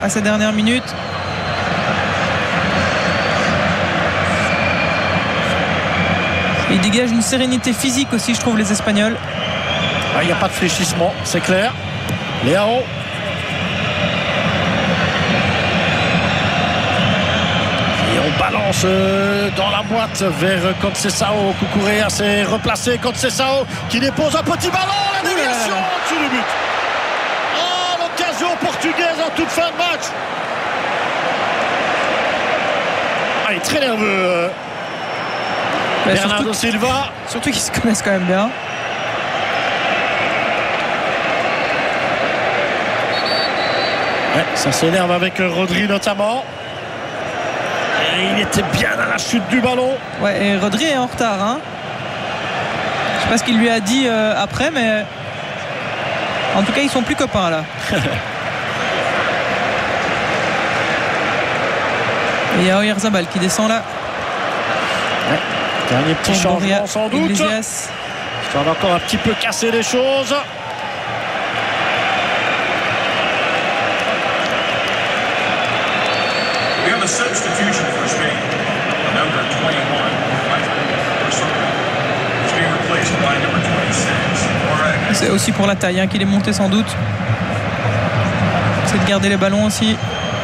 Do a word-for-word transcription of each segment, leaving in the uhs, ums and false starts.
à ces dernières minutes. Ils dégagent une sérénité physique aussi, je trouve, les Espagnols. Il n'y a pas de fléchissement, c'est clair. Léao. Et on balance dans la boîte vers Conceição. Cucurella s'est replacé. Conceição qui dépose un petit ballon. La déviation au-dessus du but. Oh, l'occasion portugaise en toute fin de match. Ah, il est très nerveux. Ouais, Bernardo surtout, Silva. Surtout qu'ils se connaissent quand même bien. Ouais, ça s'énerve avec Rodri notamment. Et il était bien à la chute du ballon. Ouais, et Rodri est en retard. Hein. Je sais pas ce qu'il lui a dit euh, après, mais en tout cas, ils sont plus copains là. Et il y a Oyarzabal qui descend là. Ouais. Dernier petit Pour changement Borja, sans doute. Iglesias. Ça va encore un petit peu casser les choses. We have a substitution for Spain. Number twenty-one, is being replaced by number twenty-six. C'est aussi pour la taille hein, qu'il est monté sans doute. C'est de garder les ballons aussi.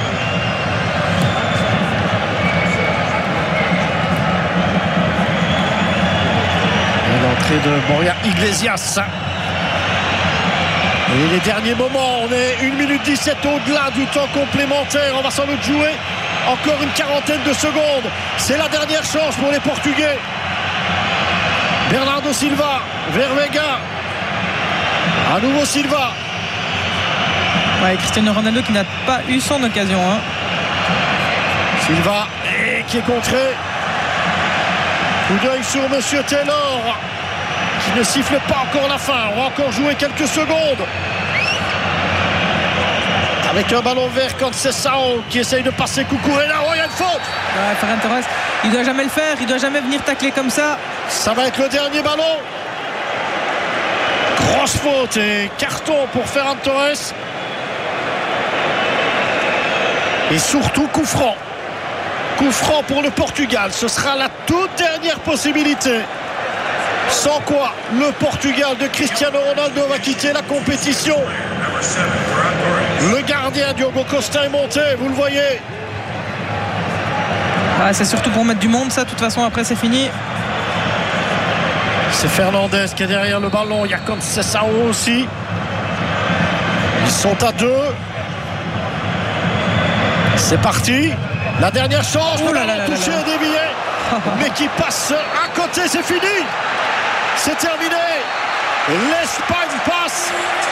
L'entrée de Borja Iglesias. Et les derniers moments, on est une minute dix-sept au-delà du temps complémentaire. On va sans doute jouer encore une quarantaine de secondes. C'est la dernière chance pour les Portugais. Bernardo Silva vers Vega. À nouveau Silva. Ouais, Cristiano Ronaldo qui n'a pas eu son occasion. Hein. Silva et qui est contré. Coup d'œil sur Monsieur Taylor qui ne siffle pas encore la fin. On va encore jouer quelques secondes. Avec un ballon vert Conceição qui essaye de passer Cucurella. Oh, il y a une faute. Ouais, Ferran Torres, il doit jamais le faire. Il doit jamais venir tacler comme ça. Ça va être le dernier ballon. Grosse faute et carton pour Ferran Torres. Et surtout coup franc. Coup franc pour le Portugal. Ce sera la toute dernière possibilité. Sans quoi le Portugal de Cristiano Ronaldo va quitter la compétition. Le gardien Diogo Costa est monté, vous le voyez. Ouais, c'est surtout pour mettre du monde ça. De toute façon après c'est fini. C'est Fernandez qui est derrière le ballon. Il y a Conceição aussi. Ils sont à deux. C'est parti. La dernière chance. Oh là là là touché là là. et dévié. Mais qui passe à côté. C'est fini. C'est terminé. L'Espagne passe.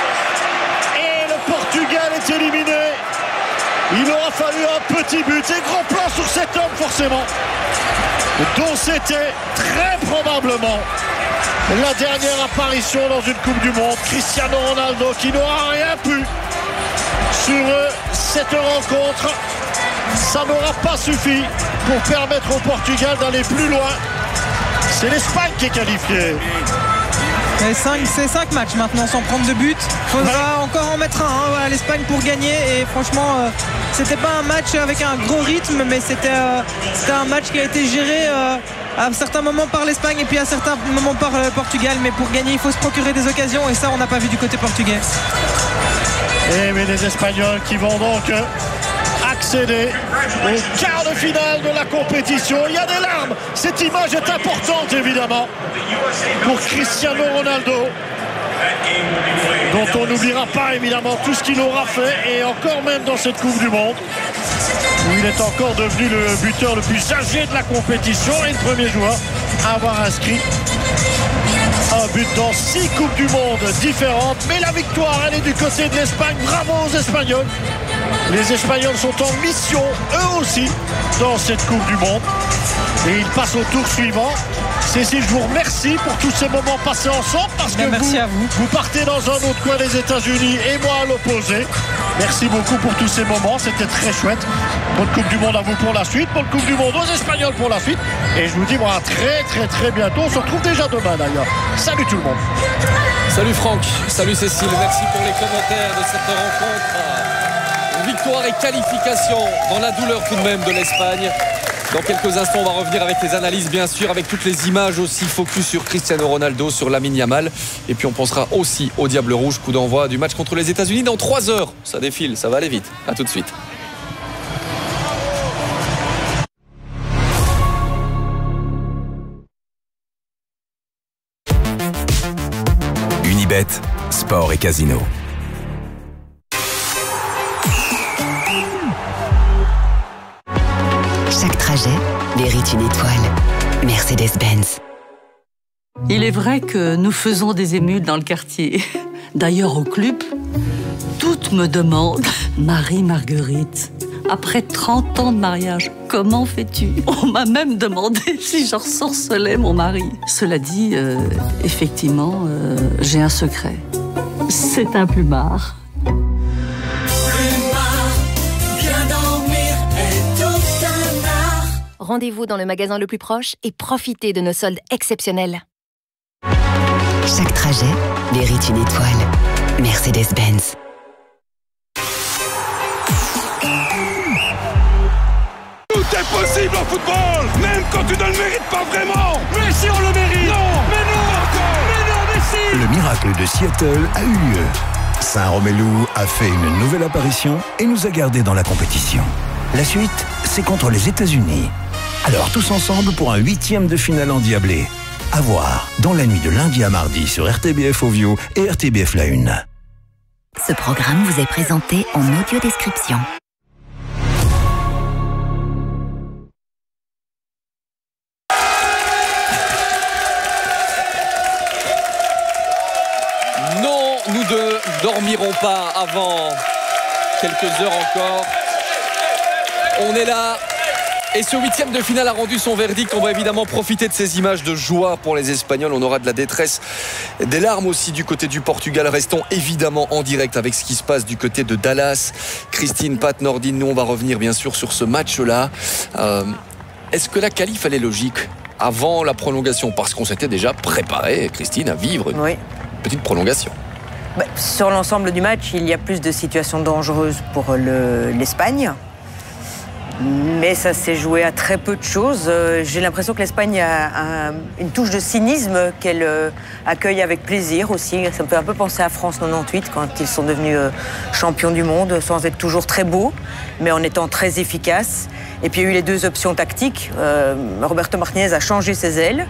Et le Portugal est éliminé. Il aura fallu un petit but. Et grand plan sur cet homme forcément. Dont c'était très probablement la dernière apparition dans une Coupe du Monde. Cristiano Ronaldo qui n'aura rien pu sur cette rencontre. Ça n'aura pas suffi pour permettre au Portugal d'aller plus loin. C'est l'Espagne qui est qualifiée. Et cinq, c'est cinq matchs maintenant sans prendre de but. Faudra ouais. encore en mettre un hein, à l'Espagne pour gagner. Et franchement, euh, c'était pas un match avec un gros rythme, mais c'était, euh, c'était un match qui a été géré euh, à certains moments par l'Espagne et puis à certains moments par le Portugal. Mais pour gagner, il faut se procurer des occasions et ça, on n'a pas vu du côté portugais. Et mais les Espagnols qui vont donc accéder au quart de finale de la compétition. Il y a des larmes. Cette image est importante évidemment pour Cristiano Ronaldo, dont on n'oubliera pas évidemment tout ce qu'il aura fait et encore même dans cette Coupe du Monde où il est encore devenu le buteur le plus âgé de la compétition et le premier joueur à avoir inscrit un but dans six Coupes du Monde différentes. Mais la victoire, elle est du côté de l'Espagne. Bravo aux Espagnols. Les Espagnols sont en mission, eux aussi, dans cette Coupe du Monde. Et ils passent au tour suivant. Cécile, je vous remercie pour tous ces moments passés ensemble parce Bien, que merci vous, à vous. vous partez dans un autre coin des États-Unis et moi à l'opposé. Merci beaucoup pour tous ces moments, c'était très chouette. Bonne Coupe du Monde à vous pour la suite, bonne Coupe du Monde aux Espagnols pour la suite. Et je vous dis moi à très très très bientôt. On se retrouve déjà demain d'ailleurs. Salut tout le monde. Salut Franck, salut Cécile, merci pour les commentaires de cette rencontre. victoire et qualification dans la douleur tout de même de l'Espagne. Dans quelques instants, on va revenir avec les analyses, bien sûr, avec toutes les images aussi, focus sur Cristiano Ronaldo, sur Lamine Yamal. Et puis on pensera aussi au Diable Rouge, coup d'envoi du match contre les États-Unis dans trois heures. Ça défile, ça va aller vite. À tout de suite. Unibet, sport et casino. Chaque trajet mérite une étoile. Mercedes-Benz. Il est vrai que nous faisons des émules dans le quartier. D'ailleurs, au club, toutes me demandent « Marie-Marguerite, après trente ans de mariage, comment fais-tu » On m'a même demandé si j'en sorcelais mon mari. Cela dit, euh, effectivement, euh, j'ai un secret. C'est un plumard. Rendez-vous dans le magasin le plus proche et profitez de nos soldes exceptionnels. Chaque trajet mérite une étoile. Mercedes-Benz. Tout est possible en football, même quand tu ne le mérites pas vraiment. Mais si on le mérite. Non, mais non encore. Mais non, mais si. Le miracle de Seattle a eu lieu. Saint-Romelu a fait une nouvelle apparition et nous a gardés dans la compétition. La suite, c'est contre les États-Unis. Alors tous ensemble pour un huitième de finale endiablé. À voir dans la nuit de lundi à mardi sur R T B F Ovio et R T B F La Une. Ce programme vous est présenté en audio description. Non, nous ne dormirons pas avant quelques heures encore. On est là. Et ce huitième de finale a rendu son verdict. On va évidemment profiter de ces images de joie pour les Espagnols. On aura de la détresse, des larmes aussi du côté du Portugal. Restons évidemment en direct avec ce qui se passe du côté de Dallas. Christine, Pat, Nordine, nous on va revenir bien sûr sur ce match-là. Euh, est-ce que la qualif elle est logique avant la prolongation? Parce qu'on s'était déjà préparé, Christine, à vivre une oui. petite prolongation. Bah, sur l'ensemble du match, il y a plus de situations dangereuses pour le, l'Espagne. Mais ça s'est joué à très peu de choses. Euh, j'ai l'impression que l'Espagne a un, une touche de cynisme qu'elle euh, accueille avec plaisir aussi. Ça me fait un peu penser à France quatre-vingt-dix-huit quand ils sont devenus euh, champions du monde, sans être toujours très beaux, mais en étant très efficaces. Et puis il y a eu les deux options tactiques. Euh, Roberto Martinez a changé ses ailes.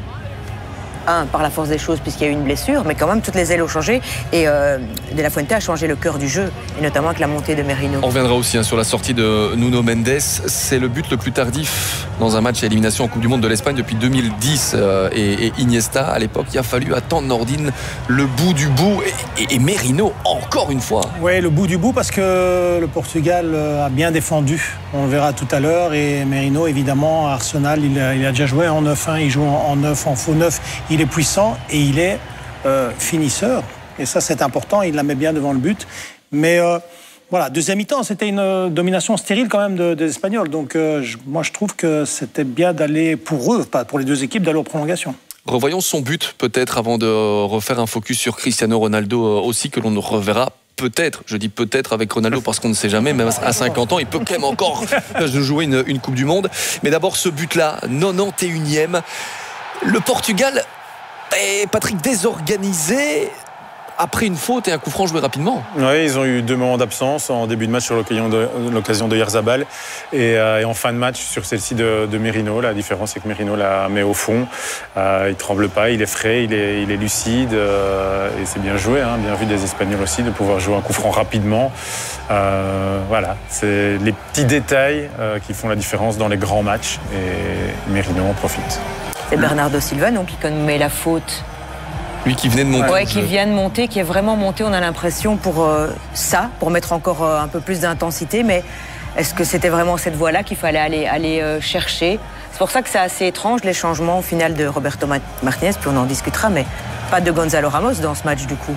Un, par la force des choses, puisqu'il y a eu une blessure, mais quand même, toutes les ailes ont changé. Et euh, De La Fuente a changé le cœur du jeu, et notamment avec la montée de Merino. On reviendra aussi hein, sur la sortie de Nuno Mendes. C'est le but le plus tardif dans un match à élimination en Coupe du Monde de l'Espagne depuis deux mille dix. Euh, et, et Iniesta, à l'époque, il a fallu attendre Nordine le bout du bout. Et, et, et Merino, encore une fois. Oui, le bout du bout, parce que le Portugal a bien défendu. On le verra tout à l'heure. Et Merino, évidemment, à Arsenal, il a, il a déjà joué en neuf un. Il joue en neuf, en faux neuf. Il est puissant et il est euh, finisseur. Et ça, c'est important. Il la met bien devant le but. Mais euh, voilà, deuxième mi-temps, c'était une euh, domination stérile quand même de, des Espagnols. Donc euh, je, moi, je trouve que c'était bien d'aller, pour eux, pas pour les deux équipes, d'aller aux prolongations. Revoyons son but, peut-être, avant de refaire un focus sur Cristiano Ronaldo aussi, que l'on ne reverra peut-être, je dis peut-être avec Ronaldo parce qu'on ne sait jamais, même à cinquante ans, il peut quand même encore jouer une, une Coupe du Monde. Mais d'abord, ce but-là, quatre-vingt-onze e. Le Portugal est, Patrick, désorganisé après une faute et un coup franc joué rapidement. Oui, ils ont eu deux moments d'absence en début de match sur l'occasion de, l'occasion de Yarzabal et, euh, et en fin de match sur celle-ci de, de Merino. La différence, c'est que Merino la met au fond. Euh, il ne tremble pas, il est frais, il est, il est lucide euh, et c'est bien joué, hein, bien vu des Espagnols aussi de pouvoir jouer un coup franc rapidement. Euh, voilà, c'est les petits détails euh, qui font la différence dans les grands matchs et Merino en profite. C'est Bernardo Silva donc, qui commet la faute. Lui qui venait de monter. Ouais, qui vient de monter, qui est vraiment monté, on a l'impression, pour euh, ça, pour mettre encore euh, un peu plus d'intensité. Mais est-ce que c'était vraiment cette voie-là qu'il fallait aller, aller euh, chercher? C'est pour ça que c'est assez étrange, les changements au final de Roberto Martinez, puis on en discutera, mais pas de Gonzalo Ramos dans ce match du coup.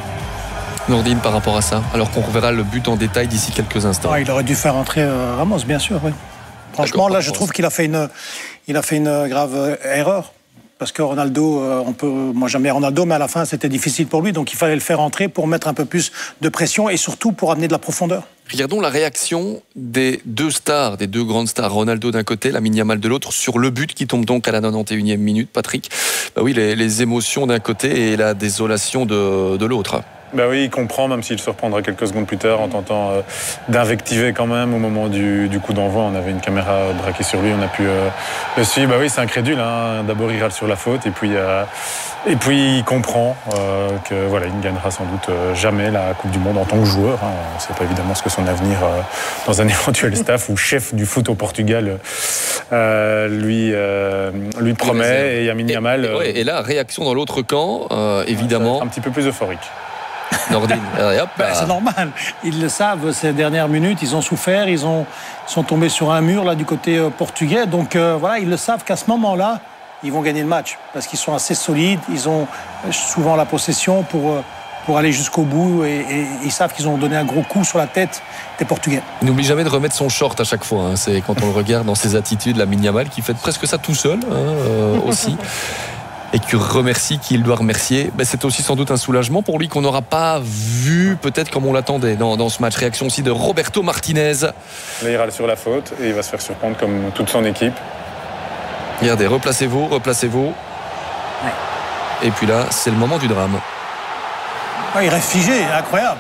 Nordine, par rapport à ça, alors qu'on reverra le but en détail d'ici quelques instants. Ouais, il aurait dû faire entrer euh, Ramos, bien sûr, oui. Franchement, là, je trouve qu'il a fait une, il a fait une grave erreur. parce que Ronaldo, euh, on peut, moi j'aime bien Ronaldo, mais à la fin c'était difficile pour lui, donc il fallait le faire entrer pour mettre un peu plus de pression et surtout pour amener de la profondeur. Regardons la réaction des deux stars, des deux grandes stars, Ronaldo d'un côté, Lamine Yamal de l'autre, sur le but qui tombe donc à la quatre-vingt-onze e minute, Patrick. Bah oui, les, les émotions d'un côté et la désolation de, de l'autre. Bah oui, il comprend, même s'il se reprendra quelques secondes plus tard en tentant euh, d'invectiver quand même au moment du, du coup d'envoi. On avait une caméra braquée sur lui, on a pu euh, le suivre. Bah oui, c'est incrédule. Hein. D'abord, il râle sur la faute et puis, euh, et puis il comprend euh, que voilà, il ne gagnera sans doute euh, jamais la Coupe du Monde en tant que joueur. Hein. On ne sait pas évidemment ce que son avenir euh, dans un éventuel staff ou chef du foot au Portugal euh, lui, euh, lui promet. Et Lamine Yamal. Et, et, ouais, et là, réaction dans l'autre camp, euh, évidemment. Un petit peu plus euphorique. Nordine, et hop, ben, c'est normal, ils le savent, ces dernières minutes, ils ont souffert, ils, ont, ils sont tombés sur un mur là, du côté euh, portugais, donc euh, voilà, ils le savent qu'à ce moment-là, ils vont gagner le match, parce qu'ils sont assez solides, ils ont souvent la possession pour, euh, pour aller jusqu'au bout, et, et ils savent qu'ils ont donné un gros coup sur la tête des Portugais. Il n'oublie jamais de remettre son short à chaque fois, hein. C'est quand on le regarde dans ses attitudes, Lamine Yamal, qui fait presque ça tout seul, hein, euh, aussi. Et qui remercie, qui il doit remercier. Ben, c'est aussi sans doute un soulagement pour lui qu'on n'aura pas vu peut-être comme on l'attendait dans, dans ce match. Réaction aussi de Roberto Martinez. Là, il râle sur la faute et il va se faire surprendre comme toute son équipe. Regardez, replacez-vous, replacez-vous. Ouais. Et puis là, c'est le moment du drame. Ouais, il reste figé, incroyable.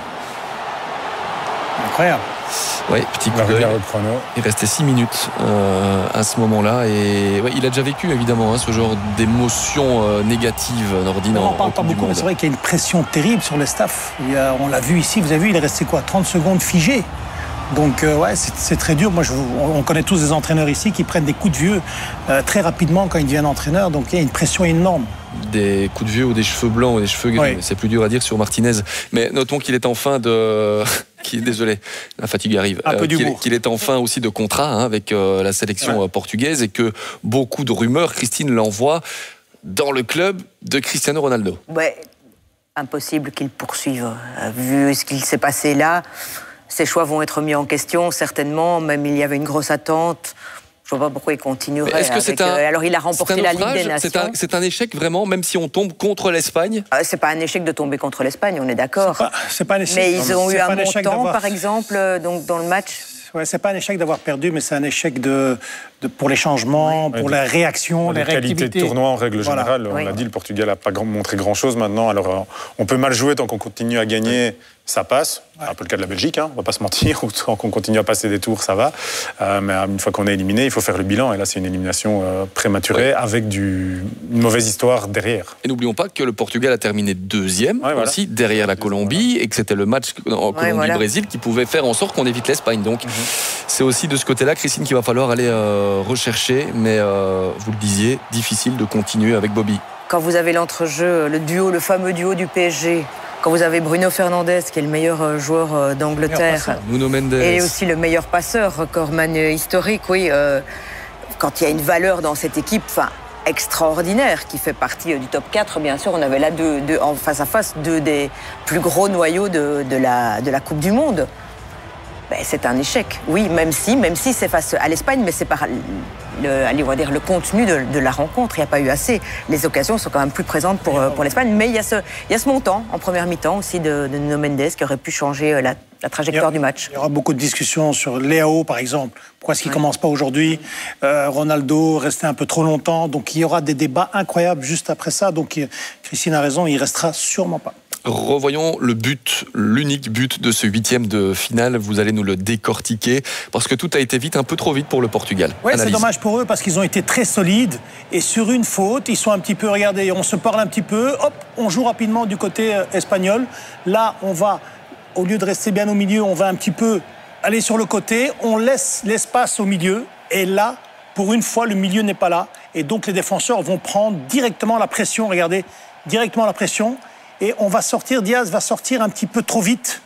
Incroyable. Oui, petit coup d'œil. Il restait six minutes euh, à ce moment-là. Et ouais, il a déjà vécu, évidemment, hein, ce genre d'émotions euh, négatives, Nordine. On n'en parle pas beaucoup, mais c'est vrai qu'il y a une pression terrible sur le staff. Il y a, on l'a vu ici, vous avez vu, il est resté quoi, trente secondes figé. Donc, euh, ouais, c'est, c'est très dur. Moi, je, on connaît tous des entraîneurs ici qui prennent des coups de vieux euh, très rapidement quand ils deviennent entraîneurs. Donc, il y a une pression énorme. Des coups de vieux ou des cheveux blancs ou des cheveux gris, oui. C'est plus dur à dire sur Martinez. Mais notons qu'il est en fin de... Qui, désolé, la fatigue arrive. Un peu euh, d'humour. Qu'il, qu'il est en fin aussi de contrat hein, avec euh, la sélection ouais. portugaise et que beaucoup de rumeurs, Christine l'envoie dans le club de Cristiano Ronaldo. Ouais, impossible qu'il poursuive. Vu ce qu'il s'est passé là, ses choix vont être mis en question, certainement. Même il y avait une grosse attente. Je ne vois pas pourquoi il continuerait. Est-ce que c'est avec, un, euh, alors il a remporté la Ligue des Nations. C'est un, c'est un échec vraiment, même si on tombe contre l'Espagne. euh, C'est pas un échec de tomber contre l'Espagne, on est d'accord. C'est pas, c'est pas un échec. Mais ils non, ont eu un montant, un par exemple, donc dans le match. Ouais, c'est pas un échec d'avoir perdu, mais c'est un échec de, de pour les changements, ouais. pour ouais, la réaction, les réactivités. La qualité de tournoi en règle générale, voilà. on oui. l'a dit, le Portugal n'a pas grand, montré grand-chose maintenant. Alors on peut mal jouer tant qu'on continue à gagner. Ouais. Ça passe, ouais. Un peu le cas de la Belgique, hein, on ne va pas se mentir, tant qu'on continue à passer des tours, ça va. Euh, mais une fois qu'on est éliminé, il faut faire le bilan. Et là, c'est une élimination euh, prématurée ouais. avec du, une mauvaise histoire derrière. Et n'oublions pas que le Portugal a terminé deuxième ouais, voilà. aussi, derrière la Colombie, voilà. et que c'était le match en Colombie-Brésil ouais, voilà. qui pouvait faire en sorte qu'on évite l'Espagne. Donc, mm-hmm. c'est aussi de ce côté-là, Christine, qu'il va falloir aller euh, rechercher. Mais euh, vous le disiez, difficile de continuer avec Bobby. Quand vous avez l'entrejeu, le duo, le fameux duo du P S G, quand vous avez Bruno Fernandes, qui est le meilleur joueur d'Angleterre, Nuno Mendes. Et aussi le meilleur passeur, recordman historique, oui, euh, quand il y a une valeur dans cette équipe, enfin, extraordinaire, qui fait partie du top quatre, bien sûr, on avait là deux, deux, en face à face deux des plus gros noyaux de, de, la, de la Coupe du Monde. Ben, c'est un échec, oui, même si, même si c'est face à l'Espagne, mais c'est par le, allez, on va dire, le contenu de, de la rencontre. Il n'y a pas eu assez. Les occasions sont quand même plus présentes pour, pour l'Espagne, mais il y, a ce, il y a ce montant en première mi-temps aussi de, de Nuno Mendes qui aurait pu changer la, la trajectoire du match. Il y aura beaucoup de discussions sur Léao, par exemple. Pourquoi est-ce qu'il ne ouais. commence pas aujourd'hui euh, Ronaldo restait un peu trop longtemps. Donc il y aura des débats incroyables juste après ça. Donc Christine a raison, il ne restera sûrement pas. Revoyons le but, l'unique but de ce huitième de finale. Vous allez nous le décortiquer parce que tout a été vite, un peu trop vite pour le Portugal. Oui, c'est dommage pour eux parce qu'ils ont été très solides et sur une faute, ils sont un petit peu, regardez, on se parle un petit peu, hop, on joue rapidement du côté euh, espagnol. Là, on va, au lieu de rester bien au milieu, on va un petit peu aller sur le côté, on laisse l'espace au milieu et là, pour une fois, le milieu n'est pas là et donc les défenseurs vont prendre directement la pression, regardez, directement la pression. Et on va sortir, Diaz va sortir un petit peu trop vite.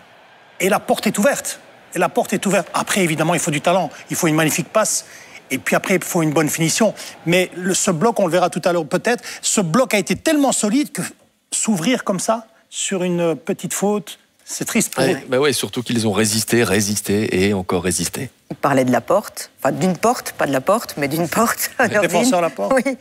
Et la porte est ouverte. Et la porte est ouverte. Après, évidemment, il faut du talent. Il faut une magnifique passe. Et puis après, il faut une bonne finition. Mais le, ce bloc, on le verra tout à l'heure peut-être, ce bloc a été tellement solide que s'ouvrir comme ça, sur une petite faute, c'est triste pour ouais, eux. Bah ouais, surtout qu'ils ont résisté, résisté et encore résisté. Il parlait de la porte, enfin d'une porte, pas de la porte, mais d'une porte. Le défenseur à la porte. Oui,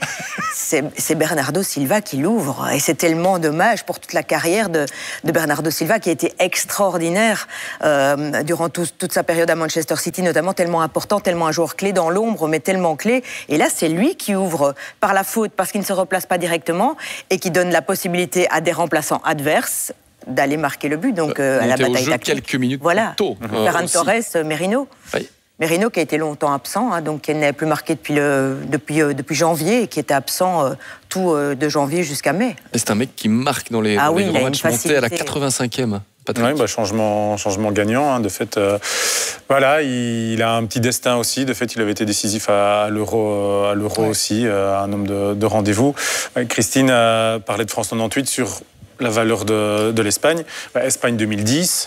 c'est Bernardo Silva qui l'ouvre. Et c'est tellement dommage pour toute la carrière de, de Bernardo Silva, qui a été extraordinaire euh, durant tout, toute sa période à Manchester City, notamment tellement important, tellement un joueur clé dans l'ombre, mais tellement clé. Et là, c'est lui qui ouvre par la faute, parce qu'il ne se replace pas directement, et qui donne la possibilité à des remplaçants adverses d'aller marquer le but, donc euh, à la bataille tactique. Quelques minutes voilà. tôt. Euh, Ferran Torres, Merino. Oui. Merino qui a été longtemps absent, hein, donc qui n'avait plus marqué depuis, le, depuis, euh, depuis janvier et qui était absent euh, tout euh, de janvier jusqu'à mai. C'est un mec qui marque dans les, ah dans oui, les grands matchs, monté à la quatre-vingt-cinquième. Oui, bah, changement, changement gagnant. Hein. De fait, euh, voilà, il, il a un petit destin aussi. De fait, il avait été décisif à, à l'Euro, à l'Euro ouais. aussi, euh, un homme de, de rendez-vous. Ouais, Christine a parlé de France quatre-vingt-dix-huit sur la valeur de, de l'Espagne. Bah, Espagne deux mille dix,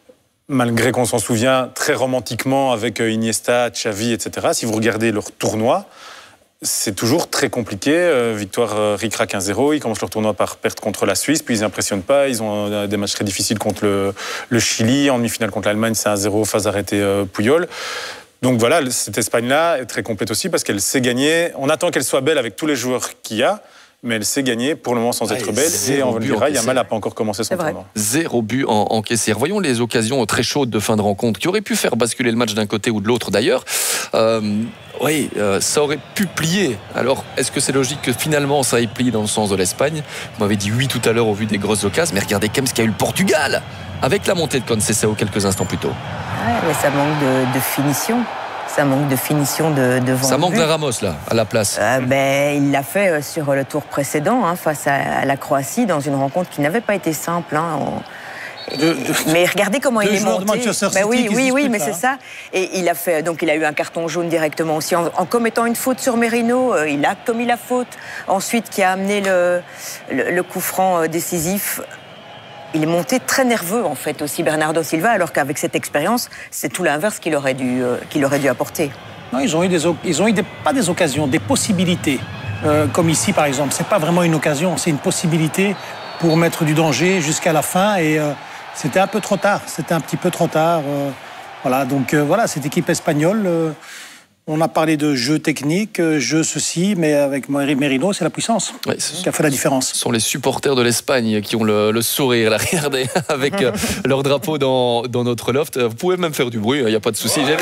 malgré qu'on s'en souvient très romantiquement avec Iniesta, Xavi, et cetera. Si vous regardez leur tournoi, c'est toujours très compliqué. Euh, victoire euh, ric-rac un zéro. Ils commencent leur tournoi par perte contre la Suisse, puis ils n'impressionnent pas. Ils ont euh, des matchs très difficiles contre le, le Chili. En demi-finale contre l'Allemagne, c'est un zéro, phase arrêtée euh, Puyol. Donc voilà, cette Espagne-là est très complète aussi parce qu'elle sait gagner. On attend qu'elle soit belle avec tous les joueurs qu'il y a, mais elle sait gagner pour le moment sans être ah, belle. Et on le dira, Yamal n'a pas encore commencé son tournoi. Zéro but en, encaissé. Voyons les occasions très chaudes de fin de rencontre qui auraient pu faire basculer le match d'un côté ou de l'autre d'ailleurs. Euh, oui, euh, ça aurait pu plier. Alors, est-ce que c'est logique que finalement ça ait plié dans le sens de l'Espagne? Vous m'avez dit oui tout à l'heure au vu des grosses occasions, mais regardez quand même ce qu'a eu le Portugal avec la montée de Conceição quelques instants plus tôt. Ouais, mais ça manque de, de finition. Ça manque de finition de, devant. Ça manque d'un Ramos, là, à la place. Euh, ben, il l'a fait sur le tour précédent, hein, face à, à la Croatie, dans une rencontre qui n'avait pas été simple. Hein. On... De, de, mais regardez comment il est monté. Ben oui, oui, oui, mais c'est ça. Et il a fait, donc il a eu un carton jaune directement aussi en, en commettant une faute sur Merino. Euh, il a commis la faute. Ensuite, qui a amené le, le, le coup franc décisif. Il est monté très nerveux, en fait, aussi, Bernardo Silva, alors qu'avec cette expérience, c'est tout l'inverse qu'il aurait dû, euh, qu'il aurait dû apporter. Non, ils ont eu, des, ils ont eu des, pas des occasions, des possibilités. Euh, comme ici, par exemple. C'est pas vraiment une occasion, c'est une possibilité pour mettre du danger jusqu'à la fin. Et euh, c'était un peu trop tard. C'était un petit peu trop tard. Euh, voilà, donc euh, voilà, cette équipe espagnole... Euh, on a parlé de jeu technique, jeu ceci, mais avec Merino, c'est la puissance ouais, qui a fait la différence. Ce sont les supporters de l'Espagne qui ont le, le sourire, là, regardez, avec euh, leur drapeau dans, dans notre loft. Vous pouvez même faire du bruit, il n'y a pas de souci. J'ai vu.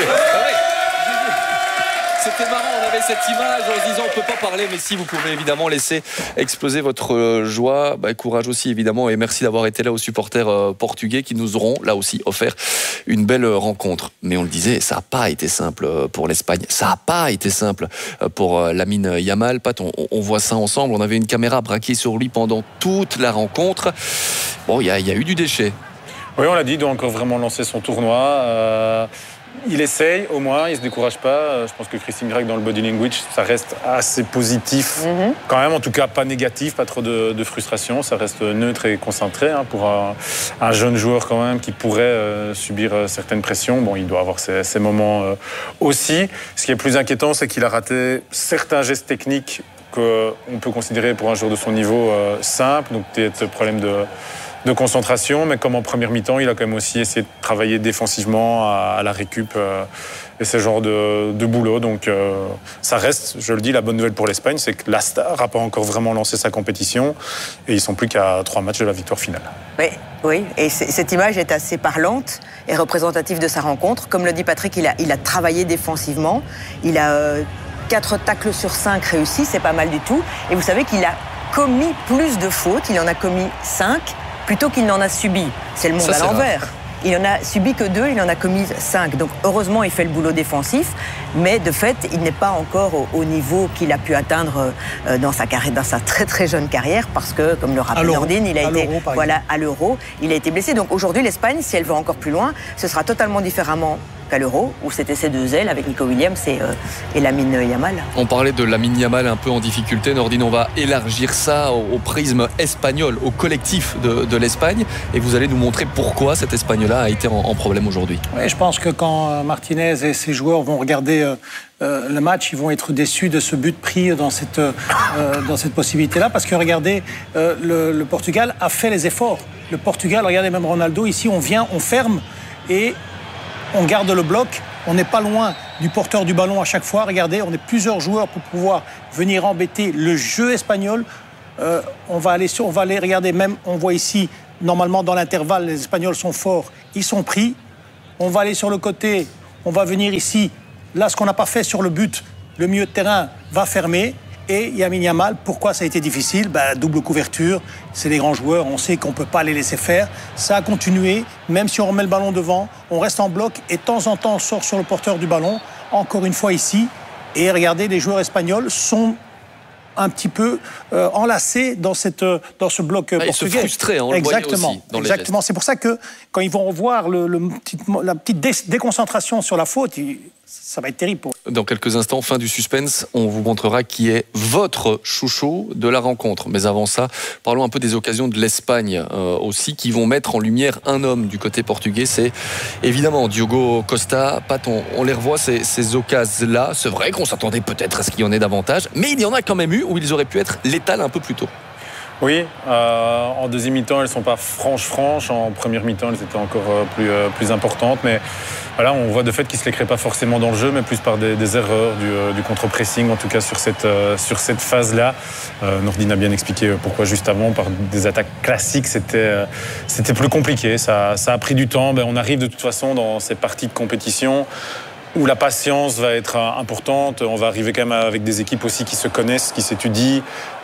C'était marrant, on avait cette image en se disant on ne peut pas parler, mais si vous pouvez évidemment laisser exploser votre joie, bah, courage aussi évidemment, et merci d'avoir été là aux supporters euh, portugais qui nous auront là aussi offert une belle rencontre. Mais on le disait, ça n'a pas été simple pour l'Espagne, ça n'a pas été simple pour euh, Lamine Yamal. Pat, on, on voit ça ensemble, on avait une caméra braquée sur lui pendant toute la rencontre. Bon, il y, y a eu du déchet. Oui, on l'a dit, il doit encore vraiment lancer son tournoi. Euh... Il essaye, au moins, il ne se décourage pas. Je pense que Christine Gregg, dans le body language, ça reste assez positif. Mm-hmm. Quand même, en tout cas, pas négatif, pas trop de, de frustration. Ça reste neutre et concentré hein, pour un, un jeune joueur quand même qui pourrait euh, subir euh, certaines pressions. Bon, il doit avoir ses, ses moments euh, aussi. Ce qui est plus inquiétant, c'est qu'il a raté certains gestes techniques qu'on peut considérer pour un joueur de son niveau euh, simple. Donc, peut-être ce problème de... de concentration, mais comme en première mi-temps, il a quand même aussi essayé de travailler défensivement à, à la récup euh, et ce genre de, de boulot. Donc euh, ça reste, je le dis, la bonne nouvelle pour l'Espagne, c'est que la Star n'a pas encore vraiment lancé sa compétition et ils sont plus qu'à trois matchs de la victoire finale. Oui, oui. Et cette image est assez parlante et représentative de sa rencontre. Comme le dit Patrick, il a, il a travaillé défensivement. Il a euh, quatre tacles sur cinq réussis, c'est pas mal du tout. Et vous savez qu'il a commis plus de fautes, il en a commis cinq. Plutôt qu'il n'en a subi. C'est le monde Ça, à l'envers. Il n'en a subi que deux, il en a commis cinq. Donc heureusement, il fait le boulot défensif, mais de fait, il n'est pas encore au, au niveau qu'il a pu atteindre euh, dans sa carrière, dans sa très très jeune carrière, parce que, comme le rappelle Nordine, il a à été voilà à l'Euro, il a été blessé. Donc aujourd'hui, l'Espagne, si elle va encore plus loin, ce sera totalement différemment qu'à l'Euro, où c'était ces deux ailes avec Nico Williams et, euh, et Lamine Yamal. On parlait de Lamine Yamal un peu en difficulté. Nordine, on va élargir ça au, au prisme espagnol, au collectif de, de l'Espagne. Et vous allez nous montrer pourquoi cet Espagnol-là a été en, en problème aujourd'hui. Oui, je pense que quand Martinez et ses joueurs vont regarder euh, euh, le match, ils vont être déçus de ce but pris dans cette, euh, dans cette possibilité-là. Parce que regardez, euh, le, le Portugal a fait les efforts. Le Portugal, regardez même Ronaldo, ici on vient, on ferme et on garde le bloc on n'est pas loin du porteur du ballon à chaque fois. Regardez, on est plusieurs joueurs pour pouvoir venir embêter le jeu espagnol. Euh, on va aller sur, on va aller regarder même, on voit ici, normalement dans l'intervalle, les Espagnols sont forts, ils sont pris. On va aller sur le côté, on va venir ici. Là, ce qu'on n'a pas fait sur le but, le milieu de terrain va fermer. Et Lamine Yamal, pourquoi ça a été difficile? Ben, double couverture, c'est des grands joueurs, on sait qu'on ne peut pas les laisser faire. Ça a continué, même si on remet le ballon devant, on reste en bloc et de temps en temps on sort sur le porteur du ballon. Encore une fois ici. Et regardez, les joueurs espagnols sont un petit peu euh, enlacés dans, cette, dans ce bloc ah, portugais. Ils se frustraient, on le voyait aussi dans les Exactement. C'est pour ça que quand ils vont revoir le, le petit, la petite dé déconcentration sur la faute, ils, ça va être terrible pour eux. Dans quelques instants, fin du suspense, on vous montrera qui est votre chouchou de la rencontre. Mais avant ça, parlons un peu des occasions de l'Espagne euh, aussi, qui vont mettre en lumière un homme du côté portugais. C'est évidemment Diogo Costa. Pat, on, on les revoit, ces, ces occasions-là. C'est vrai qu'on s'attendait peut-être à ce qu'il y en ait davantage, mais il y en a quand même eu où ils auraient pu être létals un peu plus tôt. Oui, euh, en deuxième mi-temps, elles ne sont pas franches-franches. En première mi-temps, elles étaient encore euh, plus, euh, plus importantes. Mais voilà, on voit de fait qu'ils ne se les créent pas forcément dans le jeu, mais plus par des, des erreurs du, euh, du contre-pressing, en tout cas sur cette, euh, sur cette phase-là. Euh, Nordine a bien expliqué pourquoi juste avant, par des attaques classiques, c'était euh, c'était plus compliqué. Ça, ça a pris du temps. Ben, on arrive de toute façon dans ces parties de compétition où la patience va être importante. On va arriver quand même avec des équipes aussi qui se connaissent, qui s'étudient,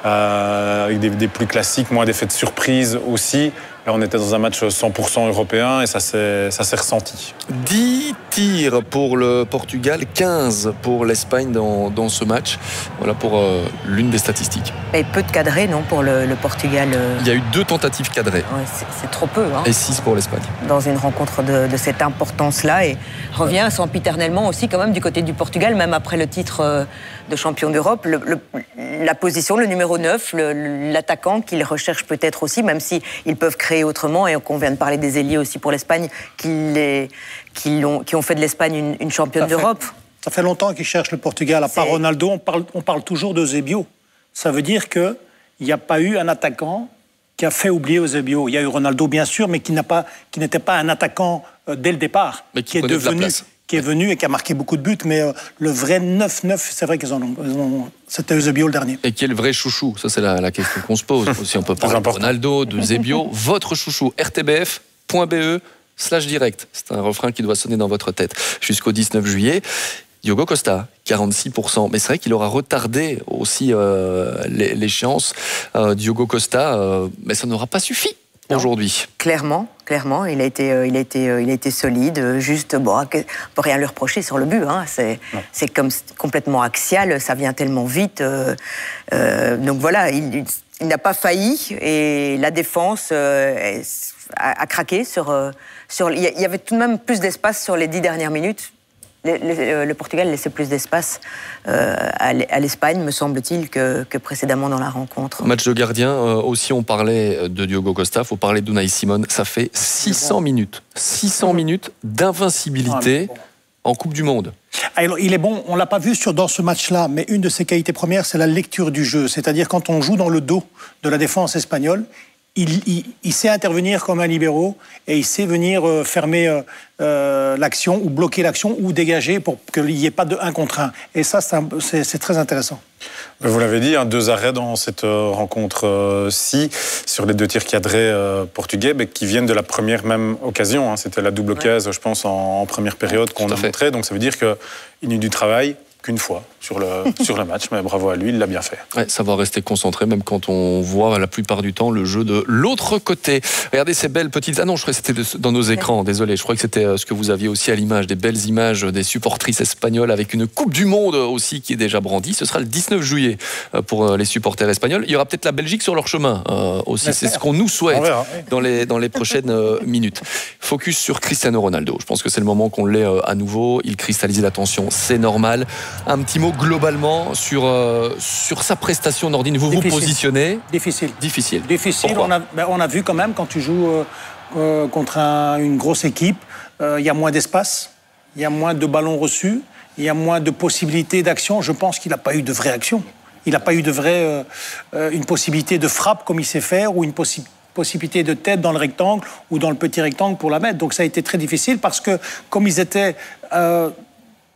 euh, avec des, des plus classiques, moins d'effets de surprise aussi. Là, on était dans un match cent pour cent européen et ça s'est ressenti. dix tirs pour le Portugal, quinze pour l'Espagne dans, dans ce match. Voilà pour euh, l'une des statistiques. Et peu de cadrés, non, pour le, le Portugal euh... Il y a eu deux tentatives cadrées. Ouais, c'est trop peu. Hein. Et six pour l'Espagne. Dans une rencontre de, de cette importance-là. Et revient sempiternellement aussi quand même du côté du Portugal, même après le titre de champion d'Europe. Le, le, la position, le numéro neuf, l'attaquant qu'ils recherchent peut-être aussi, même s'ils peuvent créer autrement, et qu'on vient de parler des ailiers aussi pour l'Espagne, qui, les, qui, ont, qui ont fait de l'Espagne une, une championne d'Europe. Ça fait longtemps qu'ils cherchent le Portugal. À part Ronaldo, on parle, on parle toujours d'Eusebio. Ça veut dire qu'il n'y a pas eu un attaquant qui a fait oublier Eusebio. Il y a eu Ronaldo, bien sûr, mais qui n'était pas un attaquant euh, dès le départ. Mais qui, qui est devenu, qui est venu et qui a marqué beaucoup de buts. Mais euh, le vrai neuf neuf, c'est vrai qu'ils en ont... ont C'était Eusebio le dernier. Et qui est le vrai chouchou? Ça, c'est la, la question qu'on se pose. Aussi, on peut parler de Ronaldo, de Eusebio. Votre chouchou, r t b f point b e slash direct. C'est un refrain qui doit sonner dans votre tête jusqu'au dix-neuf juillet. Diogo Costa, quarante-six pour cent. Mais c'est vrai qu'il aura retardé aussi euh, l'échéance. Euh, Diogo Costa, euh, mais ça n'aura pas suffi aujourd'hui. Clairement, clairement, il a été, euh, il a été, euh, il a été solide. Juste, bon, on peut rien lui reprocher sur le but. Hein. C'est comme complètement axial. Ça vient tellement vite. Euh, euh, donc voilà, il, il n'a pas failli et la défense euh, a, a craqué sur. Euh, sur. Il y avait tout de même plus d'espace sur les dix dernières minutes. Le, le, le Portugal laissait plus d'espace euh, à l'Espagne, me semble-t-il, que, que précédemment dans la rencontre. Match de gardien, euh, aussi on parlait de Diogo Costa, il faut parler d'Unai Simon. Ça fait six cents minutes. six cents minutes d'invincibilité en Coupe du Monde. Alors, il est bon, on ne l'a pas vu sur, dans ce match-là, mais une de ses qualités premières, c'est la lecture du jeu. C'est-à-dire quand on joue dans le dos de la défense espagnole, Il, il, il sait intervenir comme un libéro et il sait venir euh, fermer euh, euh, l'action ou bloquer l'action ou dégager pour qu'il n'y ait pas de un contre un. Et ça, c'est très intéressant. Vous l'avez dit, hein, deux arrêts dans cette euh, rencontre-ci, euh, sur les deux tirs cadrés euh, portugais, mais qui viennent de la première même occasion. Hein. C'était la double case, ouais. je pense, en, en première période qu'on a montré. Donc ça veut dire qu'il n'y a eu du travail qu'une fois sur le, sur le match, mais bravo à lui, il l'a bien fait. Ouais, ça va rester concentré, même quand on voit la plupart du temps le jeu de l'autre côté. Regardez ces belles petites... Ah non, je crois que c'était dans nos écrans, désolé, je crois que c'était ce que vous aviez aussi à l'image, des belles images des supportrices espagnoles avec une Coupe du Monde aussi qui est déjà brandie. Ce sera le dix-neuf juillet pour les supporters espagnols. Il y aura peut-être la Belgique sur leur chemin euh, aussi, c'est ce qu'on nous souhaite dans les, dans les prochaines minutes. Focus sur Cristiano Ronaldo. Je pense que c'est le moment qu'on l'ait à nouveau. Il cristallise l'attention, c'est normal. Un petit mot globalement sur, euh, sur sa prestation, Nordine. Vous Difficile. vous positionnez Difficile. Difficile. Difficile. On a, ben on a vu quand même, quand tu joues euh, euh, contre un, une grosse équipe, il euh, y a moins d'espace, il y a moins de ballons reçus, il y a moins de possibilités d'action. Je pense qu'il n'a pas eu de vraie action. Il n'a pas eu de vraie, euh, euh, une possibilité de frappe comme il sait faire ou une possibilité possibilité de tête dans le rectangle ou dans le petit rectangle pour la mettre. Donc ça a été très difficile parce que comme ils étaient... Euh,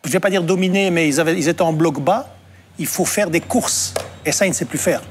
je ne vais pas dire dominer, mais ils, avaient, ils étaient en bloc bas. Il faut faire des courses. Et ça, il ne sait plus faire.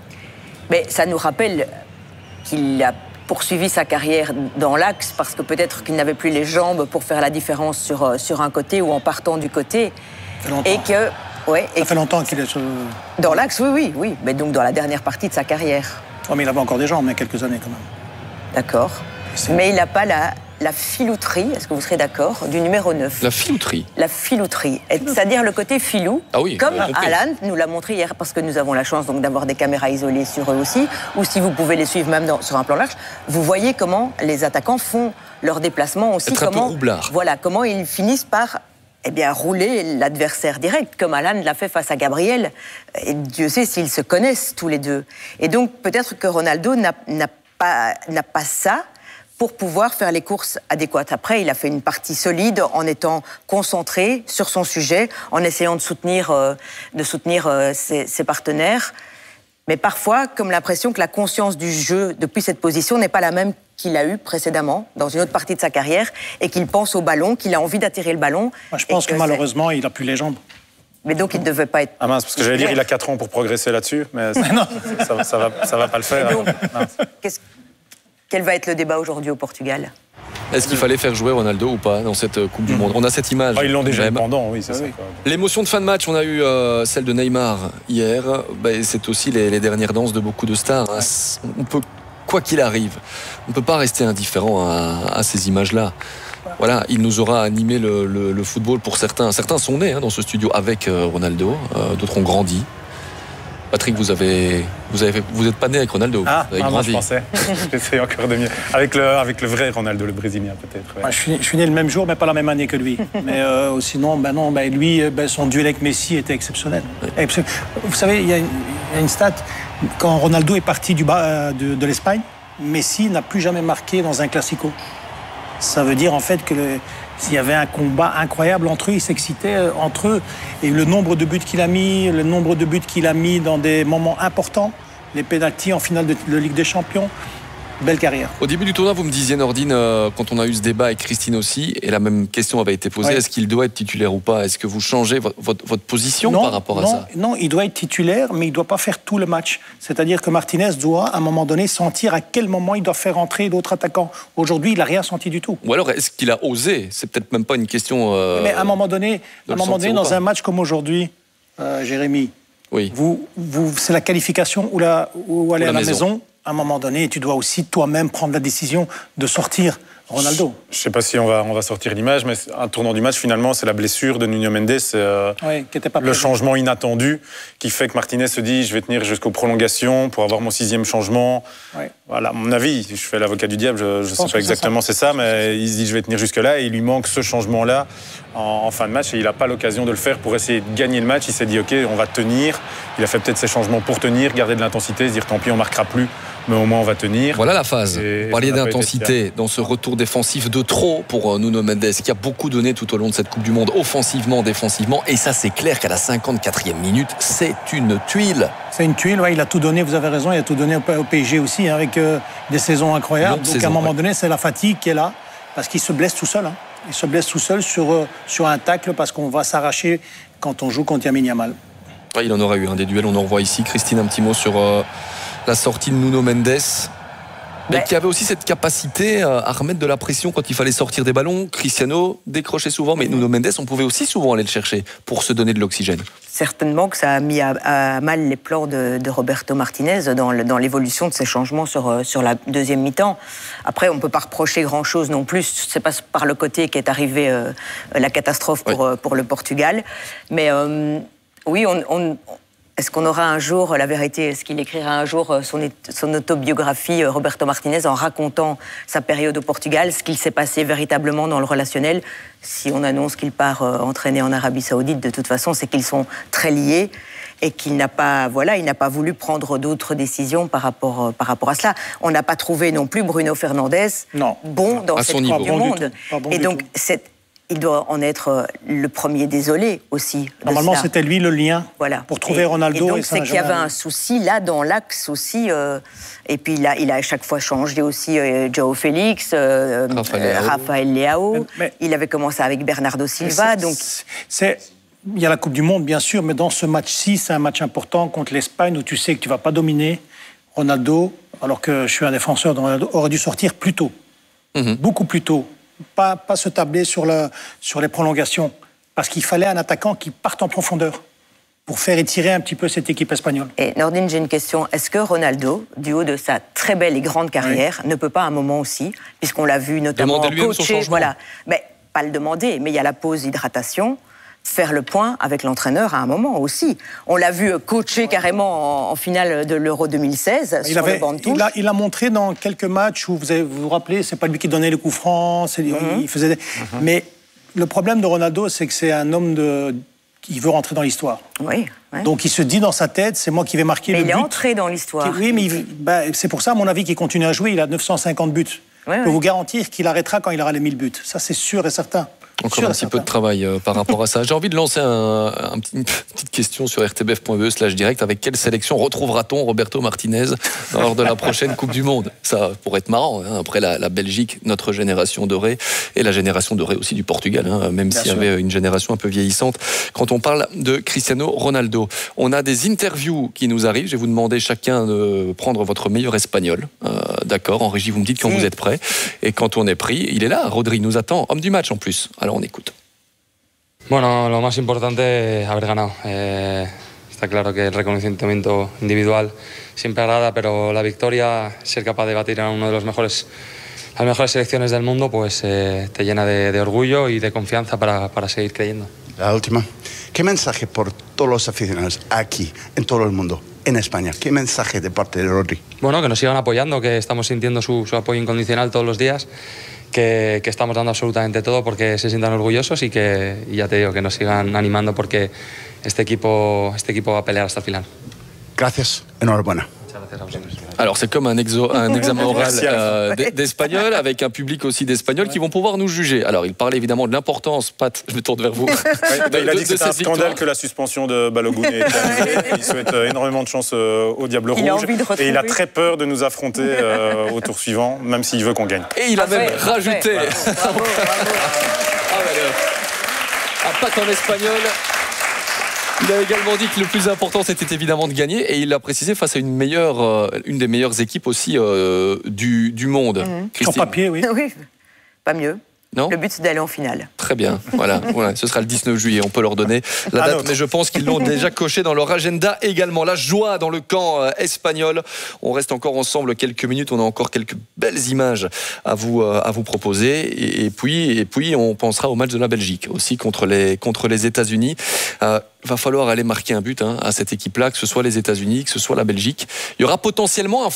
Mais ça nous rappelle qu'il a poursuivi sa carrière dans l'axe parce que peut-être qu'il n'avait plus les jambes pour faire la différence sur, sur un côté ou en partant du côté. Ça fait longtemps. Et que, ouais, ça et fait longtemps qu'il est sur... Dans l'axe, oui, oui, oui. Mais donc dans la dernière partie de sa carrière. Oh, mais il avait encore des jambes, il y a quelques années quand même. D'accord. Mais il n'a pas la, la filouterie, est-ce que vous serez d'accord, du numéro neuf. La filouterie. La filouterie, c'est-à-dire le côté filou, ah oui, comme Haaland nous l'a montré hier, parce que nous avons la chance donc d'avoir des caméras isolées sur eux aussi, ou si vous pouvez les suivre même dans, sur un plan large, vous voyez comment les attaquants font leur déplacement aussi, être comment, un peu roublard. Voilà, comment ils finissent par eh bien, rouler l'adversaire direct, comme Haaland l'a fait face à Gabriel. Et Dieu sait s'ils se connaissent tous les deux. Et donc peut-être que Ronaldo n'a, n'a pas, n'a pas ça pour pouvoir faire les courses adéquates. Après, il a fait une partie solide en étant concentré sur son sujet, en essayant de soutenir, euh, de soutenir euh, ses, ses partenaires. Mais parfois, comme l'impression que la conscience du jeu depuis cette position n'est pas la même qu'il a eue précédemment, dans une autre partie de sa carrière, et qu'il pense au ballon, qu'il a envie d'attirer le ballon. Moi, je pense que, que malheureusement, il n'a plus les jambes. Mais donc, il ne devait pas être... Ah mince, parce que j'allais dire, il a quatre ans pour progresser là-dessus, mais ça ne ça va, ça va pas le faire. Donc, qu'est-ce... Quel va être le débat aujourd'hui au Portugal ? Est-ce qu'il fallait faire jouer Ronaldo ou pas dans cette Coupe du Monde ? On a cette image. Ah, ils l'ont déjà même. pendant, oui, c'est ah, ça. Oui. L'émotion de fin de match, on a eu euh, celle de Neymar hier. Bah, c'est aussi les, les dernières danses de beaucoup de stars. Hein. On peut, quoi qu'il arrive, on ne peut pas rester indifférent à, à ces images-là. Voilà, il nous aura animé le, le, le football pour certains. Certains sont nés hein, dans ce studio avec euh, Ronaldo, euh, d'autres ont grandi. Patrick, vous avez, vous avez, vous êtes pas né avec Ronaldo. Ah, vous avez ah moi grandi. je pensais. J'essaie encore de mieux. Avec le, avec le vrai Ronaldo, le Brésilien peut-être. Ouais. Moi, je, suis, je suis né le même jour, mais pas la même année que lui. mais euh, sinon, ben non, ben lui, ben son duel avec Messi était exceptionnel. Oui. Vous savez, il y, y a une stat. Quand Ronaldo est parti du bas, de, de l'Espagne, Messi n'a plus jamais marqué dans un classico. Ça veut dire en fait que le, s'il y avait un combat incroyable entre eux, ils s'excitaient entre eux. Et le nombre de buts qu'il a mis, le nombre de buts qu'il a mis dans des moments importants, les pénaltys en finale de, de Ligue des Champions, belle carrière. Au début du tournoi, vous me disiez, Nordine, euh, quand on a eu ce débat avec Christine aussi, et la même question avait été posée, ouais. Est-ce qu'il doit être titulaire ou pas ? Est-ce que vous changez votre, votre, votre position non, par rapport non, à ça ? Non, il doit être titulaire, mais il ne doit pas faire tout le match. C'est-à-dire que Martinez doit, à un moment donné, sentir à quel moment il doit faire entrer d'autres attaquants. Aujourd'hui, il n'a rien senti du tout. Ou alors, est-ce qu'il a osé ? C'est peut-être même pas une question... Euh, mais à un moment donné, à un moment donné dans un match comme aujourd'hui, euh, Jérémy, oui. vous, vous, c'est la qualification ou, la, ou aller ou la à la maison. maison. À un moment donné, tu dois aussi toi-même prendre la décision de sortir Ronaldo. Je ne sais pas si on va, on va sortir l'image, mais un tournant du match, finalement, c'est la blessure de Nuno Mendes. Euh, oui, qui était pas le prévu. Changement inattendu qui fait que Martinez se dit je vais tenir jusqu'aux prolongations pour avoir mon sixième changement. Oui. Voilà, à mon avis, je fais l'avocat du diable, je ne sais pas exactement c'est ça, c'est ça, mais il se dit je vais tenir jusque-là et il lui manque ce changement-là en, en fin de match et il n'a pas l'occasion de le faire pour essayer de gagner le match. Il s'est dit ok, on va tenir. Il a fait peut-être ses changements pour tenir, garder de l'intensité, se dire tant pis, on ne marquera plus. Mais au moins on va tenir. Voilà la phase. Vous parliez d'intensité dans ce retour défensif de trop pour Nuno Mendes, qui a beaucoup donné tout au long de cette Coupe du Monde, offensivement, défensivement. Et ça, c'est clair qu'à la cinquante-quatrième minute, c'est une tuile. C'est une tuile, ouais, il a tout donné, vous avez raison, il a tout donné au P S G aussi, hein, avec euh, des saisons incroyables. Donc saison, à un moment ouais. donné, c'est la fatigue qui est là, parce qu'il se blesse tout seul. Hein. Il se blesse tout seul sur, euh, sur un tacle, parce qu'on va s'arracher quand on joue contre Lamine Yamal. Ouais, il en aura eu un hein, des duels, on en revoit ici. Christine, un petit mot sur... Euh... la sortie de Nuno Mendes, mais ouais. qui avait aussi cette capacité à remettre de la pression quand il fallait sortir des ballons. Cristiano décrochait souvent, mais Nuno Mendes, on pouvait aussi souvent aller le chercher pour se donner de l'oxygène. Certainement que ça a mis à, à mal les plans de, de Roberto Martinez dans, le, dans l'évolution de ses changements sur, sur la deuxième mi-temps. Après, on ne peut pas reprocher grand-chose non plus. C'est pas par le côté qu'est arrivée euh, la catastrophe pour, ouais. pour le Portugal. Mais euh, oui, on... on Est-ce qu'on aura un jour, la vérité, est-ce qu'il écrira un jour son, son autobiographie, Roberto Martinez, en racontant sa période au Portugal, ce qu'il s'est passé véritablement dans le relationnel? Si on annonce qu'il part euh, entraîner en Arabie Saoudite, de toute façon, c'est qu'ils sont très liés et qu'il n'a pas, voilà, il n'a pas voulu prendre d'autres décisions par rapport, euh, par rapport à cela. On n'a pas trouvé non plus Bruno Fernandes non. bon dans à cette Coupe du Monde. Bon et donc, tout. c'est il doit en être le premier désolé aussi. Normalement, c'était lui le lien voilà. pour trouver et, Ronaldo. Et donc, et c'est qu'il y avait un souci là, dans l'axe aussi. Euh, et puis, il a, il a à chaque fois changé aussi euh, Joao Félix, euh, Raphaël, Raphaël Leao. Mais, mais, il avait commencé avec Bernardo Silva. Donc... C'est, il y a la Coupe du Monde, bien sûr, mais dans ce match-ci, c'est un match important contre l'Espagne où tu sais que tu ne vas pas dominer. Ronaldo, alors que je suis un défenseur de Ronaldo, aurait dû sortir plus tôt. Mm-hmm. Beaucoup plus tôt. Pas, pas se tabler sur, le, sur les prolongations. Parce qu'il fallait un attaquant qui parte en profondeur pour faire étirer un petit peu cette équipe espagnole. Et Nordine, j'ai une question. Est-ce que Ronaldo, du haut de sa très belle et grande carrière, oui. ne peut pas à un moment aussi, puisqu'on l'a vu notamment coacher, voilà, mais pas le demander, mais il y a la pause hydratation, faire le point avec l'entraîneur à un moment aussi. On l'a vu coacher carrément en, en finale de l'Euro deux mille seize il sur avait, le banc de touche. Il a, il a montré dans quelques matchs où vous avez, vous, vous rappelez, c'est pas lui qui donnait les coups francs, c'est, mm-hmm. il faisait. Des... Mm-hmm. Mais le problème de Ronaldo, c'est que c'est un homme de, qui veut rentrer dans l'histoire. Oui. Ouais. Donc il se dit dans sa tête, c'est moi qui vais marquer mais le but. Mais il est entré dans l'histoire. Oui, mais il, bah, c'est pour ça, à mon avis, qu'il continue à jouer. Il a neuf cent cinquante buts. Ouais, je peux ouais. vous garantir qu'il arrêtera quand il aura les mille buts. Ça, c'est sûr et certain. Encore un petit peu de travail euh, par rapport à ça. J'ai envie de lancer un, un petit, une petite question sur r t b f point b e slash direct. Avec quelle sélection retrouvera-t-on Roberto Martinez lors de la prochaine Coupe du Monde? Ça pourrait être marrant. Hein, après la, la Belgique, notre génération dorée, et la génération dorée aussi du Portugal, hein, même s'il y avait une génération un peu vieillissante. Quand on parle de Cristiano Ronaldo, on a des interviews qui nous arrivent. Je vais vous demander chacun de prendre votre meilleur espagnol. Euh, d'accord, en régie, vous me dites quand mmh. vous êtes prêts. Et quand on est pris, il est là. Rodri nous attend, homme du match en plus. Alors on écoute. Bueno, lo más importante es haber ganado. Eh, está claro que el reconocimiento individual siempre agrada, pero la victoria, ser capaz de batir a uno de los mejores, las mejores selecciones del mundo, pues eh, te llena de, de orgullo y de confianza para, para seguir creyendo. La última. ¿Qué mensaje por todos los aficionados aquí, en todo el mundo, en España? ¿Qué mensaje de parte de Rodri? Bueno, que nos sigan apoyando, que estamos sintiendo su, su apoyo incondicional todos los días. Que, que estamos dando absolutamente todo porque se sientan orgullosos y que, y ya te digo, que nos sigan animando porque este equipo, este equipo va a pelear hasta el final. Gracias, enhorabuena. Alors c'est comme un, exo, un examen oral euh, d'espagnol avec un public aussi d'espagnol qui vont pouvoir nous juger. Alors il parlait évidemment de l'importance, Pat, je me tourne vers vous. Ouais, de, il a dit que c'était un scandale victoire. Que la suspension de Balogun ait été annulée. Il souhaite énormément de chance au Diable Rouge et il a très peur de nous affronter euh, au tour suivant, même s'il veut qu'on gagne. Et il a même ouais, rajouté ouais. bravo, bravo. Ah, bah, un Pat en espagnol. Il a également dit que le plus important, c'était évidemment de gagner, et il l'a précisé face à une meilleure, euh, une des meilleures équipes aussi euh, du, du monde. Mmh. En papier, oui. Oui, pas mieux. Non. Le but, c'est d'aller en finale. Très bien, voilà. voilà. Ce sera le dix-neuf juillet, on peut leur donner la date, mais je pense qu'ils l'ont déjà coché dans leur agenda également. La joie dans le camp euh, espagnol. On reste encore ensemble quelques minutes, on a encore quelques belles images à vous, euh, à vous proposer. Et, et, puis, et puis, on pensera au match de la Belgique, aussi contre les, contre les États-Unis. Euh, va falloir aller marquer un but hein, à cette équipe-là, que ce soit les États-Unis, que ce soit la Belgique. Il y aura potentiellement un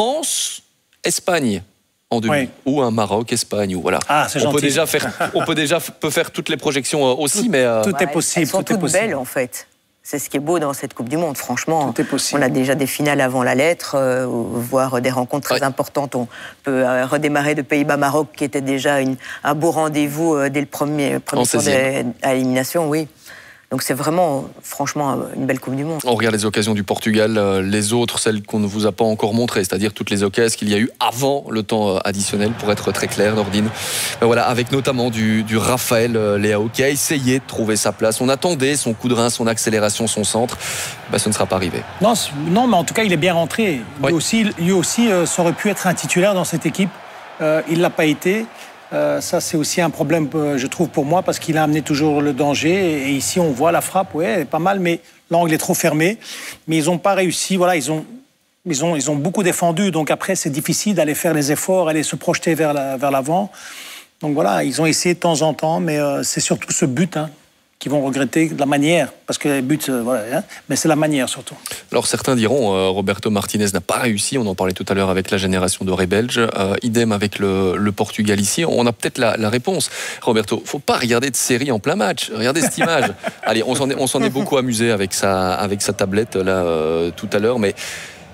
France-Espagne en demi, oui. ou un Maroc-Espagne, ou voilà. Ah, c'est on gentil. peut déjà faire, on peut déjà peut faire toutes les projections aussi, tout, mais euh... tout est possible. Elles sont tout toutes est possible. belles en fait. C'est ce qui est beau dans cette Coupe du Monde, franchement. Tout est possible. On a déjà des finales avant la lettre, euh, voire des rencontres très ouais. importantes. On peut euh, redémarrer de Pays-Bas-Maroc, qui était déjà une, un beau rendez-vous euh, dès le premier, premier tour à l'élimination, oui. Donc c'est vraiment, franchement, une belle Coupe du Monde. On regarde les occasions du Portugal, les autres, celles qu'on ne vous a pas encore montrées, c'est-à-dire toutes les occasions qu'il y a eu avant le temps additionnel, pour être très clair, Nordine. Ben voilà, avec notamment du, du Raphaël Leao, qui a essayé de trouver sa place. On attendait son coup de rein, son accélération, son centre. Ben, ce ne sera pas arrivé. Non, non, mais en tout cas, il est bien rentré. Lui oui. aussi, lui aussi euh, ça aurait pu être un titulaire dans cette équipe. Euh, il ne l'a pas été. Euh, ça, c'est aussi un problème, euh, je trouve, pour moi, parce qu'il a amené toujours le danger. Et ici, on voit la frappe, ouais, elle est pas mal, mais l'angle est trop fermé. Mais ils n'ont pas réussi. Voilà, ils ont, ils ont, ils ont beaucoup défendu. Donc après, c'est difficile d'aller faire les efforts, aller se projeter vers, la, vers l'avant. Donc voilà, ils ont essayé de temps en temps, mais euh, c'est surtout ce but hein, qu'ils vont regretter, de la manière. Parce que les buts, euh, voilà, hein, mais c'est la manière surtout. Alors certains diront, euh, Roberto Martinez n'a pas réussi, on en parlait tout à l'heure avec la génération dorée belge, euh, idem avec le, le Portugal ici. On a peut-être la, la réponse. Roberto, faut pas regarder de série en plein match. Regardez cette image. Allez, on s'en est, on s'en est beaucoup amusé avec sa, avec sa tablette là euh, tout à l'heure, mais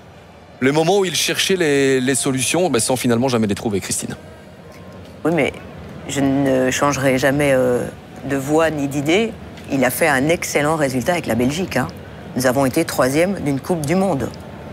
le moment où il cherchait les, les solutions, ben, sans finalement jamais les trouver, Christine. Oui, mais je ne changerai jamais euh, de voix ni d'idée. Il a fait un excellent résultat avec la Belgique. Hein. Nous avons été troisième d'une Coupe du Monde.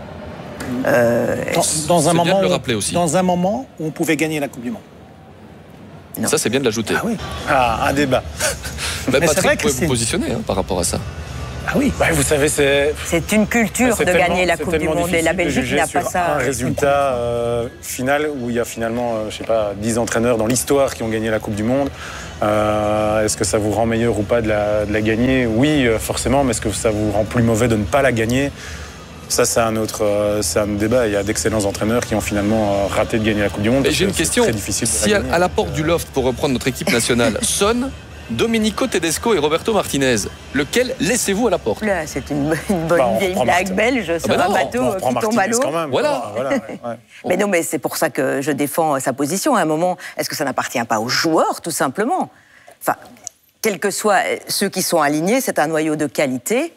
Euh, dans, dans, un moment le où, rappeler aussi. dans un moment où on pouvait gagner la Coupe du Monde. Non. Ça, c'est bien de l'ajouter. Ah oui. Ah, un débat. Bah, Patrick, vous pouvez vous positionner hein, par rapport à ça. Ah oui. Bah, vous savez, c'est. C'est une culture de gagner la Coupe du Monde et la Belgique n'a pas ça. Un résultat euh, final où il y a finalement, euh, je sais pas, dix entraîneurs dans l'histoire qui ont gagné la Coupe du Monde. Euh, est-ce que ça vous rend meilleur ou pas de la, de la gagner? Oui, euh, forcément, mais est-ce que ça vous rend plus mauvais de ne pas la gagner? Ça, c'est un autre, euh, c'est un débat. Il y a d'excellents entraîneurs qui ont finalement euh, raté de gagner la Coupe du Monde. Et j'ai une question. Très difficile de si la à, gagner. à la porte du loft, pour reprendre notre équipe nationale, sonne Domenico Tedesco et Roberto Martinez, lequel laissez-vous à la porte? Là, c'est une, une bonne bah, vieille blague belge sur Ah bah un non, bateau on reprend qui tombe à Martinez l'eau. quand même. Voilà. voilà ouais, ouais. Mais non, mais c'est pour ça que je défends sa position. À un moment, est-ce que ça n'appartient pas aux joueurs, tout simplement? Enfin, quels que soient ceux qui sont alignés, c'est un noyau de qualité.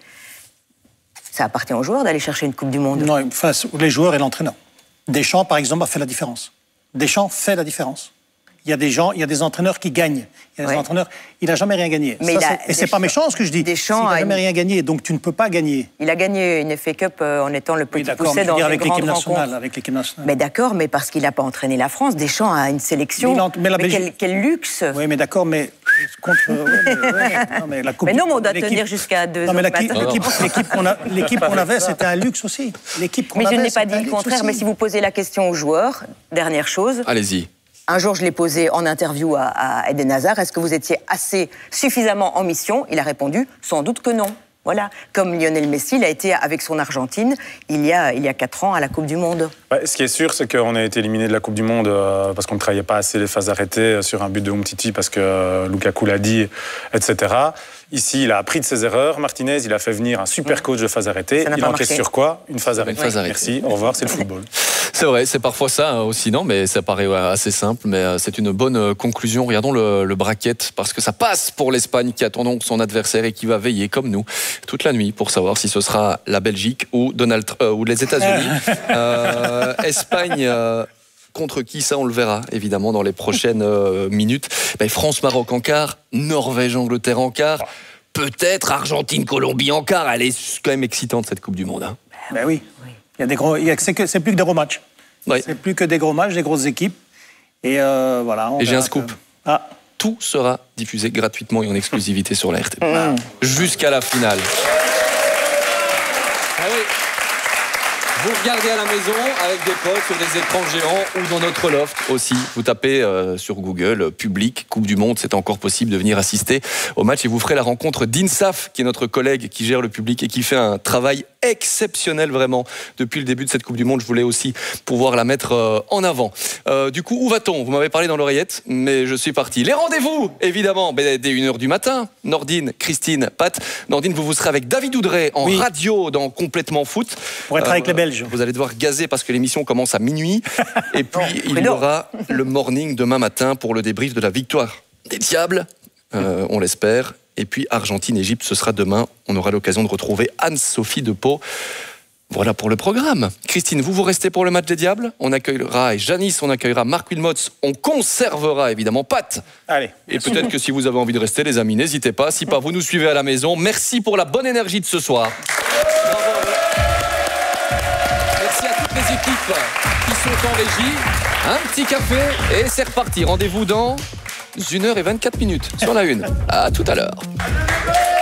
Ça appartient aux joueurs d'aller chercher une Coupe du Monde. Non, enfin, les joueurs et l'entraîneur. Deschamps, par exemple, a fait la différence. Deschamps fait la différence. Il y a des gens, il y a des entraîneurs qui gagnent. Il y a des ouais. entraîneurs, il n'a jamais rien gagné. Mais Ça, il a, et c'est pas méchant ce que je dis. Deschamps il n'a a jamais une... rien gagné, donc tu ne peux pas gagner. Il a gagné une F A Cup euh, en étant le petit oui, poussé dans une avec grande l'équipe nationale, rencontre. avec l'équipe nationale. Mais d'accord, mais parce qu'il n'a pas entraîné la France, Deschamps a une sélection. Mais, mais, la mais Belgique... quel, quel luxe. Oui, mais d'accord, mais contre. Ouais, mais, ouais, non, mais, la coupe mais non, mais on doit l'équipe... tenir jusqu'à deux non, mais heures l'équipe, l'équipe, l'équipe qu'on, a, l'équipe qu'on avait, c'était un luxe aussi. L'équipe qu'on mais avait, je n'ai pas dit un le contraire. aussi. Mais si vous posez la question aux joueurs, dernière chose. Allez-y. Un jour, je l'ai posé en interview à, à Eden Hazard. Est-ce que vous étiez assez suffisamment en mission? Il a répondu sans doute que non. Voilà. Comme Lionel Messi l'a été avec son Argentine il y a il y a quatre ans à la Coupe du Monde. Ouais, ce qui est sûr, c'est qu'on a été éliminé de la Coupe du Monde euh, parce qu'on ne travaillait pas assez les phases arrêtées sur un but de Umtiti parce que euh, Lukaku l'a dit, et cetera. Ici, il a appris de ses erreurs. Martinez, il a fait venir un super coach de phase arrêtée. Il encaisse marqué. Sur quoi? Une phase arrêtée. Une phase arrêtée. Merci, au revoir, c'est le football. C'est vrai, c'est parfois ça hein, aussi, non? Mais ça paraît ouais, assez simple, mais euh, c'est une bonne euh, conclusion. Regardons le, le bracket, parce que ça passe pour l'Espagne qui attend donc son adversaire et qui va veiller, comme nous, toute la nuit pour savoir si ce sera la Belgique ou, Donald, euh, ou les États-Unis. euh, Espagne... Euh, contre qui, ça on le verra évidemment dans les prochaines euh, minutes. Ben, France-Maroc en quart, Norvège-Angleterre en quart, peut-être Argentine-Colombie en quart. Elle est quand même excitante cette Coupe du Monde. Hein. Ben oui, oui. Il y a des gros, il y a, c'est, que, c'est plus que des gros matchs. Oui. C'est plus que des gros matchs, des grosses équipes. Et euh, voilà. Et j'ai un scoop. Que... Ah. Tout sera diffusé gratuitement et en exclusivité sur la R T B. Mmh. Jusqu'à la finale. Ah oui. Vous regardez à la maison avec des potes sur des écrans géants ou dans notre loft aussi. Vous tapez euh, sur Google euh, public Coupe du Monde, c'est encore possible de venir assister au match et vous ferez la rencontre d'Insaf, qui est notre collègue qui gère le public et qui fait un travail exceptionnel vraiment depuis le début de cette Coupe du Monde. Je voulais aussi pouvoir la mettre euh, en avant. Euh, du coup, où va-t-on? Vous m'avez parlé dans l'oreillette, mais je suis parti. Les rendez-vous, évidemment, dès une heure du matin. Nordine, Christine, Pat. Nordine, vous vous serez avec David Oudrey en oui. radio dans Complètement Foot. Pour être euh, avec les Belges. Vous allez devoir gazer parce que l'émission commence à minuit. Et puis, il y aura le morning demain matin pour le débrief de la victoire des Diables, euh, on l'espère. Et puis, Argentine-Égypte, ce sera demain. On aura l'occasion de retrouver Anne-Sophie Depau. Voilà pour le programme. Christine, vous, vous restez pour le match des Diables. On accueillera Janice, on accueillera Marc Wilmots. On conservera évidemment Pat. Allez. Et peut-être que si vous avez envie de rester, les amis, n'hésitez pas. Si pas, vous nous suivez à la maison. Merci pour la bonne énergie de ce soir. Les équipes qui sont en régie, un petit café et c'est reparti. Rendez-vous dans une heure et vingt-quatre minutes sur la une. À tout à l'heure.